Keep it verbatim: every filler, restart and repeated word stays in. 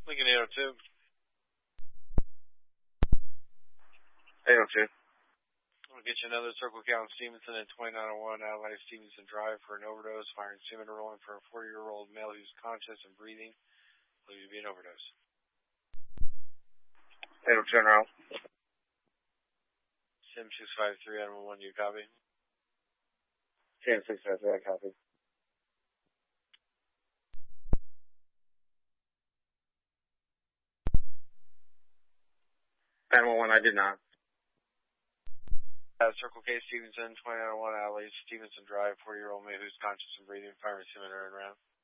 Lincoln eight oh two. eight oh two. We'll get you another Circle K on Stevenson at twenty-nine oh one Adelaide Stevenson Drive for an overdose. Firing semen rolling for a forty-year-old male who's conscious and breathing. Believed to be an overdose. eight oh two General. Sim six five three, Animal one, you copy? Sim six five three, I copy. Animal one, I did not. Uh, Circle K Stevenson, twenty-nine oh one Adelaide Stevenson Drive, forty-year-old male who's conscious and breathing. Firing semen around.